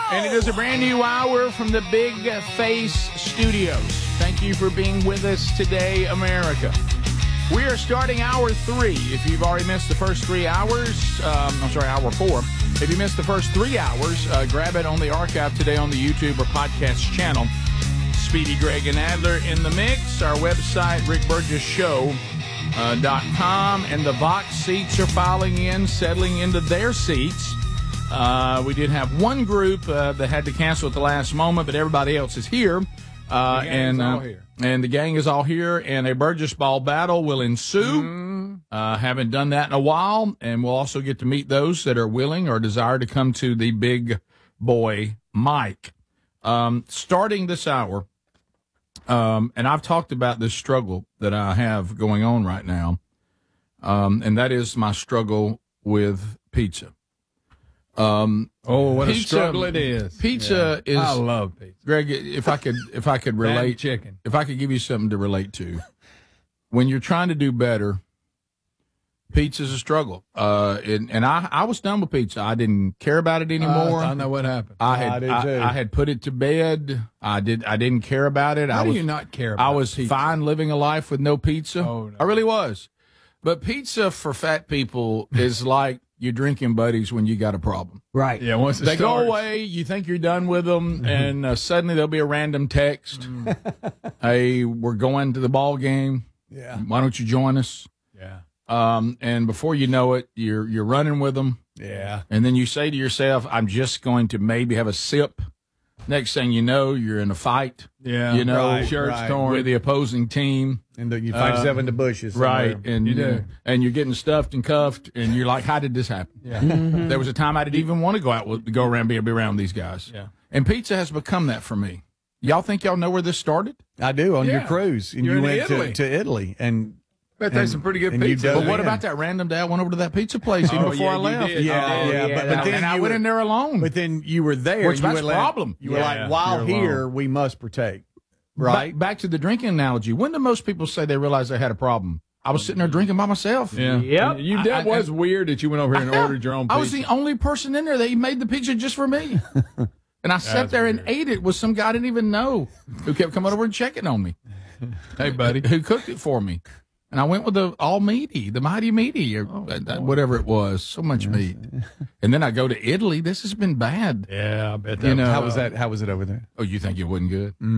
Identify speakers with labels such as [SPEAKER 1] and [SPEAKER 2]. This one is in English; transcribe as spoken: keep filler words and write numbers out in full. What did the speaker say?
[SPEAKER 1] And it is a brand new hour from the Big Face Studios. Thank you for being with us today, America. We are starting hour three. If you've already missed the first three hours, um, I'm sorry, hour four. If you missed the first three hours, uh, grab it on the archive today on the YouTube or podcast channel. Speedy, Greg, and Adler in the mix. Our website, rick burgess show dot com. And the Vox seats are filing in, settling into their seats. Uh, we did have one group uh, that had to cancel at the last moment, but everybody else is here. Uh,
[SPEAKER 2] the
[SPEAKER 1] and uh,
[SPEAKER 2] here.
[SPEAKER 1] and the gang is all here, and a Burgess Ball battle will ensue. Mm. Uh, haven't done that in a while, and we'll also get to meet those that are willing or desire to come to the Big Boy Mike. Um, starting this hour, um, and I've talked about this struggle that I have going on right now, um, and that is my struggle with pizza. Um,
[SPEAKER 2] oh, what
[SPEAKER 1] pizza,
[SPEAKER 2] a struggle it is.
[SPEAKER 1] Pizza yeah. is.
[SPEAKER 2] I love pizza.
[SPEAKER 1] Greg, if I could, if I could relate,
[SPEAKER 2] chicken.
[SPEAKER 1] If I could give you something to relate to, when you're trying to do better, pizza's a struggle. Uh, and, and I, I was done with pizza. I didn't care about it anymore.
[SPEAKER 2] Uh, I know what happened.
[SPEAKER 1] I had,
[SPEAKER 2] I, did
[SPEAKER 1] I,
[SPEAKER 2] too.
[SPEAKER 1] I had put it to bed. I did. I didn't care about it.
[SPEAKER 2] How
[SPEAKER 1] I
[SPEAKER 2] do
[SPEAKER 1] was,
[SPEAKER 2] you not care about
[SPEAKER 1] I was
[SPEAKER 2] pizza?
[SPEAKER 1] fine living a life with no pizza.
[SPEAKER 2] Oh, no.
[SPEAKER 1] I really was. But pizza for fat people is like your drinking buddies when you got a problem.
[SPEAKER 3] Right.
[SPEAKER 2] Yeah, once it
[SPEAKER 1] They
[SPEAKER 2] starts.
[SPEAKER 1] go away, you think you're done with them, mm-hmm. and uh, suddenly there'll be a random text. Mm. Hey, we're going to the ball game.
[SPEAKER 2] Yeah.
[SPEAKER 1] Why don't you join us?
[SPEAKER 2] Yeah.
[SPEAKER 1] Um, and before you know it, you're you're running with them.
[SPEAKER 2] Yeah.
[SPEAKER 1] And then you say to yourself, I'm just going to maybe have a sip. Next thing you know, you're in a fight.
[SPEAKER 2] Yeah.
[SPEAKER 1] You know,
[SPEAKER 2] right, shirts
[SPEAKER 1] right.
[SPEAKER 2] torn
[SPEAKER 1] with the opposing team.
[SPEAKER 4] And the, you find yourself
[SPEAKER 1] uh,
[SPEAKER 4] in the bushes.
[SPEAKER 1] Right.
[SPEAKER 4] Somewhere.
[SPEAKER 1] And
[SPEAKER 2] you
[SPEAKER 1] you
[SPEAKER 2] do.
[SPEAKER 1] know, and you're getting stuffed and cuffed, and you're like, how did this happen?
[SPEAKER 2] Yeah.
[SPEAKER 1] Mm-hmm. There was a time I didn't even want to go out with, go around, be, be around these guys.
[SPEAKER 2] Yeah.
[SPEAKER 1] And pizza has become that for me. Y'all think y'all know where this started?
[SPEAKER 4] I do, on
[SPEAKER 2] Yeah.
[SPEAKER 4] your cruise. And
[SPEAKER 2] You're
[SPEAKER 4] you
[SPEAKER 2] in
[SPEAKER 4] went
[SPEAKER 2] Italy.
[SPEAKER 4] To, to Italy. And
[SPEAKER 2] Bet there's some pretty good
[SPEAKER 4] and you
[SPEAKER 2] pizza.
[SPEAKER 4] dove
[SPEAKER 1] But what
[SPEAKER 4] in.
[SPEAKER 1] about that random day I went over to that pizza place even
[SPEAKER 2] Oh,
[SPEAKER 1] before
[SPEAKER 2] yeah,
[SPEAKER 1] I
[SPEAKER 2] you
[SPEAKER 1] left?
[SPEAKER 2] did.
[SPEAKER 4] Yeah,
[SPEAKER 2] Oh,
[SPEAKER 4] yeah.
[SPEAKER 3] yeah,
[SPEAKER 4] But,
[SPEAKER 3] that
[SPEAKER 4] but then
[SPEAKER 1] and I
[SPEAKER 4] you
[SPEAKER 1] went
[SPEAKER 4] were,
[SPEAKER 1] in there alone.
[SPEAKER 4] But then you were there.
[SPEAKER 1] Which
[SPEAKER 4] you
[SPEAKER 1] that's
[SPEAKER 4] were
[SPEAKER 1] a
[SPEAKER 4] like,
[SPEAKER 1] problem.
[SPEAKER 4] You were
[SPEAKER 2] Yeah,
[SPEAKER 4] like, while
[SPEAKER 2] you're
[SPEAKER 4] here,
[SPEAKER 2] alone.
[SPEAKER 4] we must partake. Right?
[SPEAKER 1] Back, back to the drinking analogy. When do most people say they realize they had a problem? I was sitting there drinking by myself.
[SPEAKER 2] Yeah.
[SPEAKER 3] Yep.
[SPEAKER 2] You, that
[SPEAKER 1] I- I-
[SPEAKER 2] was weird that you went over here and ordered your own pizza.
[SPEAKER 1] I was the only person in there that made the pizza just for me. And I sat
[SPEAKER 2] That's
[SPEAKER 1] there and
[SPEAKER 2] weird.
[SPEAKER 1] ate it with some guy I didn't even know who kept coming over and checking on me.
[SPEAKER 2] Hey, buddy.
[SPEAKER 1] Who cooked it for me. And I went with the all meaty, the mighty meaty, or
[SPEAKER 2] Oh,
[SPEAKER 1] uh, whatever it was. So much meat. And then I go to Italy. This has been bad.
[SPEAKER 2] Yeah, I bet that
[SPEAKER 1] You know,
[SPEAKER 4] How was that? How was it over there?
[SPEAKER 1] Oh, you think it wasn't good?